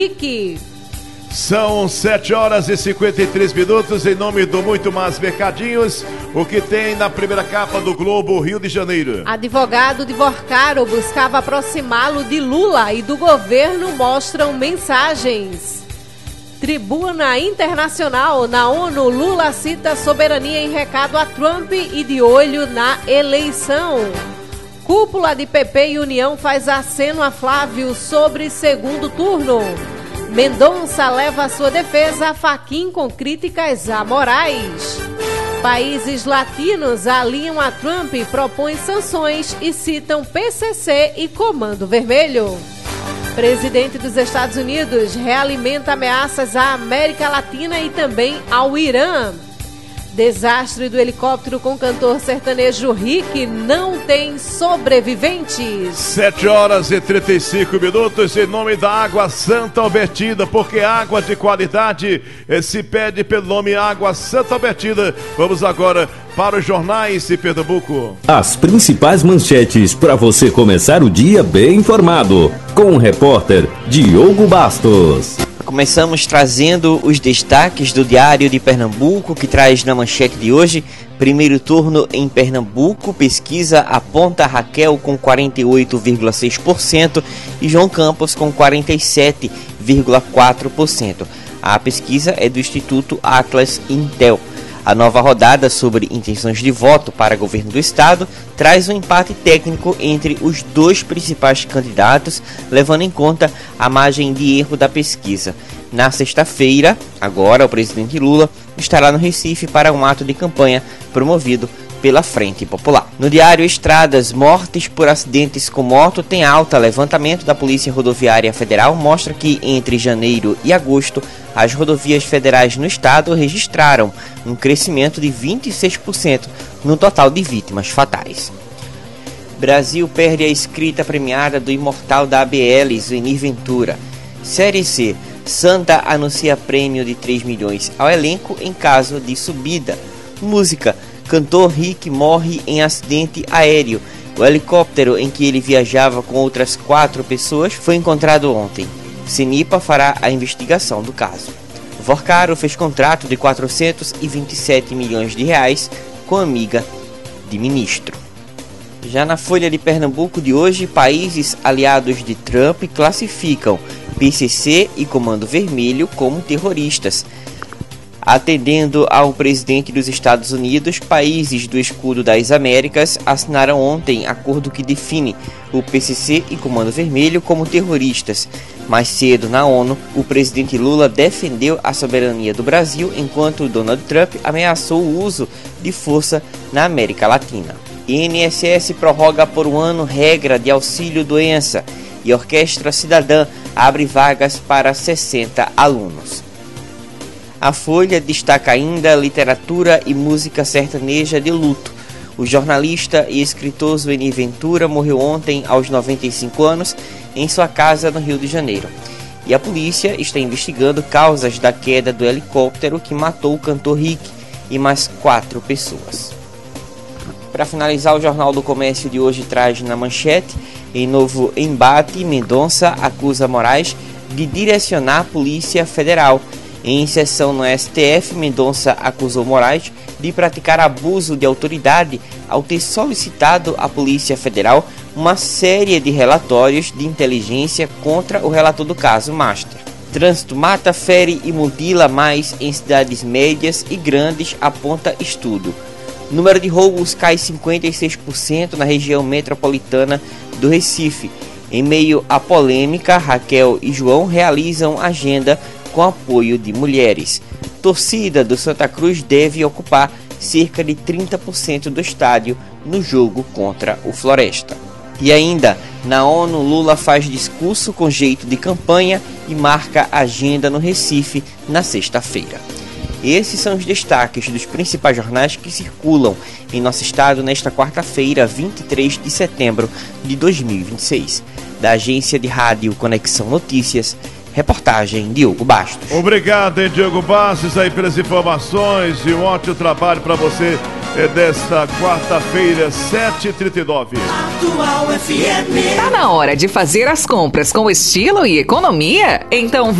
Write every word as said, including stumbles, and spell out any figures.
Henrique. São sete horas e cinquenta e três minutos. Em nome do Muito Mais Mercadinhos, o que tem na primeira capa do Globo, Rio de Janeiro. Advogado de Vorcaro buscava aproximá-lo de Lula e do governo mostram mensagens. Tribuna Internacional na ONU, Lula cita soberania em recado a Trump e de olho na eleição. Cúpula de P P e União faz aceno a Flávio sobre segundo turno. Mendonça leva a sua defesa a Fachin com críticas a Moraes. Países latinos aliam a Trump, propõem sanções e citam P C C e Comando Vermelho. Presidente dos Estados Unidos realimenta ameaças à América Latina e também ao Irã. Desastre do helicóptero com cantor sertanejo Rick não tem sobreviventes. sete horas e trinta e cinco minutos, em nome da Água Santa Albertina, porque água de qualidade eh, se pede pelo nome Água Santa Albertina. Vamos agora para os jornais de Pernambuco. As principais manchetes para você começar o dia bem informado, com o repórter Diogo Bastos. Começamos trazendo os destaques do Diário de Pernambuco, que traz na manchete de hoje: primeiro turno em Pernambuco, pesquisa aponta Raquel com quarenta e oito vírgula seis por cento e João Campos com quarenta e sete vírgula quatro por cento. A pesquisa é do Instituto Atlas Intel. A nova rodada sobre intenções de voto para governo do estado traz um empate técnico entre os dois principais candidatos, levando em conta a margem de erro da pesquisa. Na sexta-feira, agora, o presidente Lula estará no Recife para um ato de campanha promovido pela Frente Popular. No Diário Estradas, mortes por acidentes com moto tem alta. Levantamento da Polícia Rodoviária Federal mostra que entre janeiro e agosto, as rodovias federais no estado registraram um crescimento de vinte e seis por cento no total de vítimas fatais. Brasil perde a escrita premiada do imortal da A B L, Zuenir Ventura. Série C, Santa anuncia prêmio de três milhões ao elenco em caso de subida. Música, cantor Rick morre em acidente aéreo. O helicóptero em que ele viajava com outras quatro pessoas foi encontrado ontem. Cenipa fará a investigação do caso. Vorcaro fez contrato de quatrocentos e vinte e sete milhões de reais com amiga de ministro. Já na Folha de Pernambuco de hoje, países aliados de Trump classificam P C C e Comando Vermelho como terroristas. Atendendo ao presidente dos Estados Unidos, países do Escudo das Américas assinaram ontem acordo que define o P C C e Comando Vermelho como terroristas. Mais cedo, na ONU, o presidente Lula defendeu a soberania do Brasil, enquanto Donald Trump ameaçou o uso de força na América Latina. I N S S prorroga por um ano regra de auxílio-doença e Orquestra Cidadã abre vagas para sessenta alunos. A Folha destaca ainda literatura e música sertaneja de luto. O jornalista e escritor Zuenir Ventura morreu ontem aos noventa e cinco anos em sua casa no Rio de Janeiro. E a polícia está investigando causas da queda do helicóptero que matou o cantor Rick e mais quatro pessoas. Para finalizar, o Jornal do Comércio de hoje traz na manchete: em novo embate, Mendonça acusa Moraes de direcionar a Polícia Federal. Em sessão no S T F, Mendonça acusou Moraes de praticar abuso de autoridade ao ter solicitado à Polícia Federal uma série de relatórios de inteligência contra o relator do caso Master. Trânsito mata, fere e mutila mais em cidades médias e grandes, aponta estudo. Número de roubos cai cinquenta e seis por cento na região metropolitana do Recife. Em meio à polêmica, Raquel e João realizam agenda com apoio de mulheres. Torcida do Santa Cruz deve ocupar cerca de trinta por cento do estádio no jogo contra o Floresta. E ainda, na ONU, Lula faz discurso com jeito de campanha e marca agenda no Recife na sexta-feira. Esses são os destaques dos principais jornais que circulam em nosso estado nesta quarta-feira, vinte e três de setembro de dois mil e vinte e seis. Da agência de rádio Conexão Notícias, reportagem Diogo Bastos. Obrigado, hein, Diogo Bastos, aí pelas informações e um ótimo trabalho para você é desta quarta-feira, sete e trinta e nove. Atual F M. Tá na hora de fazer as compras com estilo e economia? Então